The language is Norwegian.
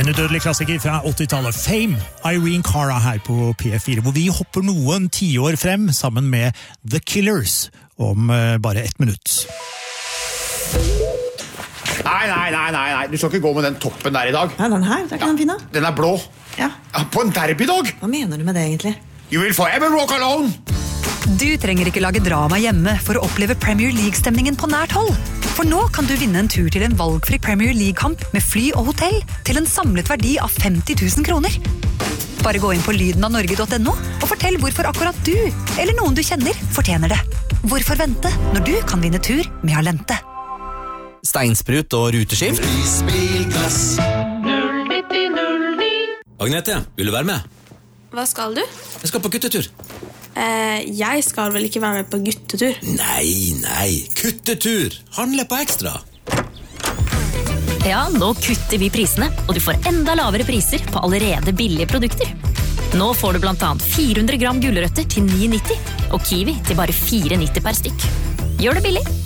En udødelig klassiker fra 80-tallet, Fame, Irene Cara her på P4, hvor vi hopper noen 10 år frem sammen med The Killers om bare 1 minutt. Nei, du skal ikke gå med den toppen der i dag. Ja, den her, det er ikke den fine. Den er blå. Ja. På en derbydag. Hva mener du med det egentlig? You will forever walk alone. Du trenger ikke lage drama hjemme for å oppleve Premier League-stemningen på nært hold. For nå kan du vinne en tur til en valgfri Premier League-kamp med fly og hotell til en samlet verdi av 50 000 kroner. Bare gå inn på lydenavnorge.no og fortell hvorfor akkurat du, eller noen du kjenner, fortjener det. Hvorfor vente når du kan vinne tur med Alente? Steinsprut og ruteskift. Isbilglass 09009. Agnete, vil du være med? Hva skal du? Jeg skal på guttetur. Jeg skal vel ikke være med på guttetur? Nei, kuttetur. Handle på ekstra. Ja, nå kutter vi prisene, og du får enda lavere priser på allerede billige produkter. Nå får du blant annet 400 gram gulrøtter til 9,90, og kiwi til bare 4,90 per stykk. Gjør det billig.